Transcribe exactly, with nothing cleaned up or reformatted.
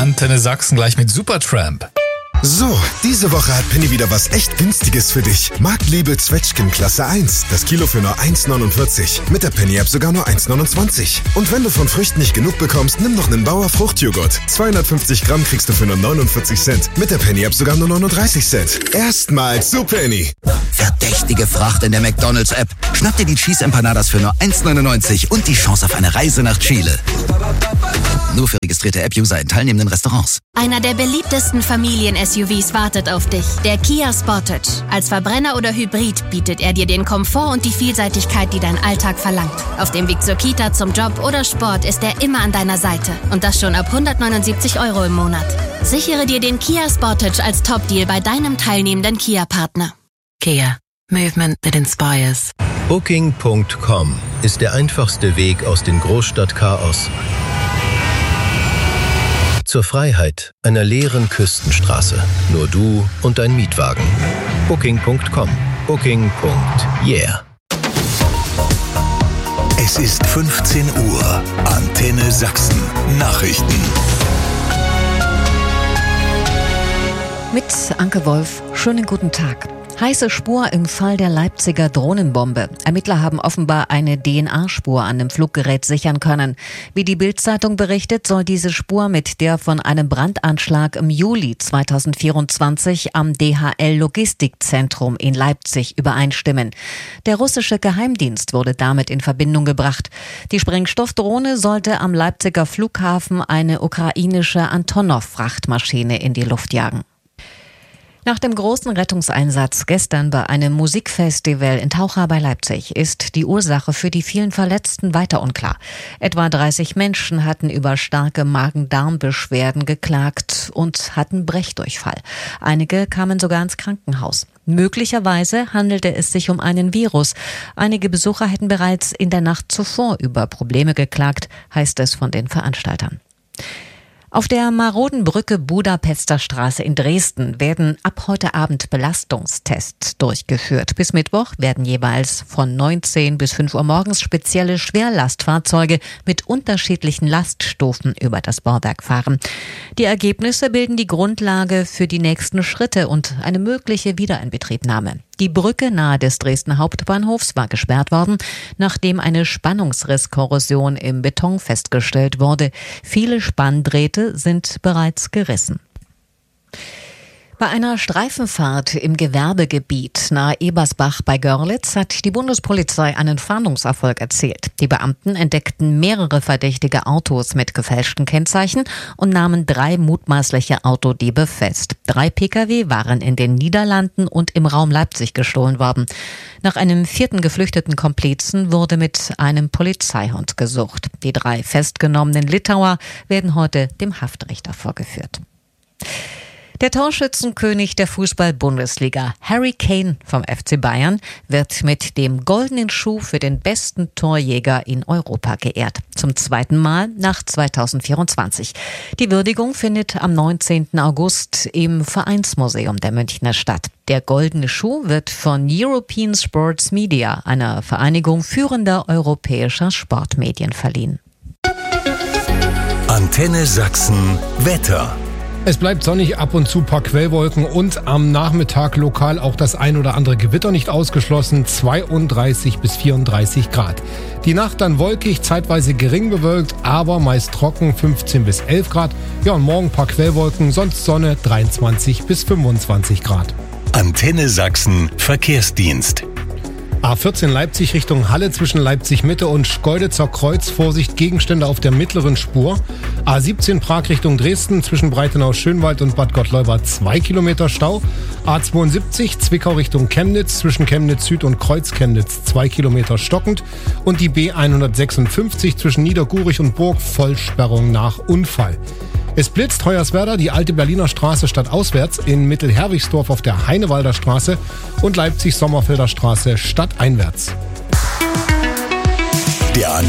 Antenne Sachsen gleich mit Supertramp. So, diese Woche hat Penny wieder was echt Günstiges für dich. Marktliebe Zwetschgen Klasse eins. Das Kilo für nur eins neunundvierzig. Mit der Penny-App sogar nur eins neunundzwanzig. Und wenn du von Früchten nicht genug bekommst, nimm noch einen Bauer Fruchtjoghurt. zweihundertfünfzig Gramm kriegst du für nur neunundvierzig Cent. Mit der Penny-App sogar nur neununddreißig Cent. Erstmals zu Penny. Verdächtige Fracht in der McDonald's-App. Schnapp dir die Cheese Empanadas für nur eins neunundneunzig und die Chance auf eine Reise nach Chile. Nur für registrierte App-User in teilnehmenden Restaurants. Einer der beliebtesten Familien-S U Vs wartet auf dich. Der Kia Sportage. Als Verbrenner oder Hybrid bietet er dir den Komfort und die Vielseitigkeit, die dein Alltag verlangt. Auf dem Weg zur Kita, zum Job oder Sport ist er immer an deiner Seite. Und das schon ab hundertneunundsiebzig Euro im Monat. Sichere dir den Kia Sportage als Top-Deal bei deinem teilnehmenden Kia-Partner. Kia. Movement that inspires. Booking Punkt com ist der einfachste Weg aus dem Großstadtchaos zur Freiheit einer leeren Küstenstraße. Nur du und dein Mietwagen. Booking Punkt com. Booking. Yeah. Es ist fünfzehn Uhr. Antenne Sachsen. Nachrichten. Mit Anke Wolf. Schönen guten Tag. Heiße Spur im Fall der Leipziger Drohnenbombe. Ermittler haben offenbar eine D N A-Spur an dem Fluggerät sichern können. Wie die Bild-Zeitung berichtet, soll diese Spur mit der von einem Brandanschlag im Juli zweitausendvierundzwanzig am D H L-Logistikzentrum in Leipzig übereinstimmen. Der russische Geheimdienst wurde damit in Verbindung gebracht. Die Sprengstoffdrohne sollte am Leipziger Flughafen eine ukrainische Antonov-Frachtmaschine in die Luft jagen. Nach dem großen Rettungseinsatz gestern bei einem Musikfestival in Taucha bei Leipzig ist die Ursache für die vielen Verletzten weiter unklar. Etwa dreißig Menschen hatten über starke Magen-Darm-Beschwerden geklagt und hatten Brechdurchfall. Einige kamen sogar ins Krankenhaus. Möglicherweise handelte es sich um einen Virus. Einige Besucher hätten bereits in der Nacht zuvor über Probleme geklagt, heißt es von den Veranstaltern. Auf der maroden Brücke Budapester Straße in Dresden werden ab heute Abend Belastungstests durchgeführt. Bis Mittwoch werden jeweils von neunzehn bis fünf Uhr morgens spezielle Schwerlastfahrzeuge mit unterschiedlichen Laststufen über das Bauwerk fahren. Die Ergebnisse bilden die Grundlage für die nächsten Schritte und eine mögliche Wiederinbetriebnahme. Die Brücke nahe des Dresdner Hauptbahnhofs war gesperrt worden, nachdem eine Spannungsrisskorrosion im Beton festgestellt wurde. Viele Spanndrähte sind bereits gerissen. Bei einer Streifenfahrt im Gewerbegebiet nahe Ebersbach bei Görlitz hat die Bundespolizei einen Fahndungserfolg erzielt. Die Beamten entdeckten mehrere verdächtige Autos mit gefälschten Kennzeichen und nahmen drei mutmaßliche Autodiebe fest. Drei Pkw waren in den Niederlanden und im Raum Leipzig gestohlen worden. Nach einem vierten geflüchteten Komplizen wurde mit einem Polizeihund gesucht. Die drei festgenommenen Litauer werden heute dem Haftrichter vorgeführt. Der Torschützenkönig der Fußball-Bundesliga, Harry Kane vom F C Bayern, wird mit dem goldenen Schuh für den besten Torjäger in Europa geehrt. Zum zweiten Mal nach zweitausendvierundzwanzig. Die Würdigung findet am neunzehnten August im Vereinsmuseum der Münchner statt. Der goldene Schuh wird von European Sports Media, einer Vereinigung führender europäischer Sportmedien, verliehen. Antenne Sachsen Wetter. Es bleibt sonnig, ab und zu ein paar Quellwolken und am Nachmittag lokal auch das ein oder andere Gewitter nicht ausgeschlossen, zweiunddreißig bis vierunddreißig Grad. Die Nacht dann wolkig, zeitweise gering bewölkt, aber meist trocken, fünfzehn bis elf Grad. Ja, und morgen ein paar Quellwolken, sonst Sonne, dreiundzwanzig bis fünfundzwanzig Grad. Antenne Sachsen Verkehrsdienst. A vierzehn Leipzig Richtung Halle zwischen Leipzig-Mitte und Schkeuditzer Kreuz. Vorsicht, Gegenstände auf der mittleren Spur. A siebzehn Prag Richtung Dresden zwischen Breitenau-Schönwald und Bad Gottleuba zwei Kilometer Stau. A zweiundsiebzig Zwickau Richtung Chemnitz zwischen Chemnitz Süd und Kreuz Chemnitz zwei Kilometer stockend. Und die B hundertsechsundfünfzig zwischen Niedergurich und Burg Vollsperrung nach Unfall. Es blitzt Hoyerswerda, die alte Berliner Straße stadtauswärts, in Mittelherwigsdorf auf der Heinewalder Straße und Leipzig-Sommerfelder Straße stadteinwärts. Der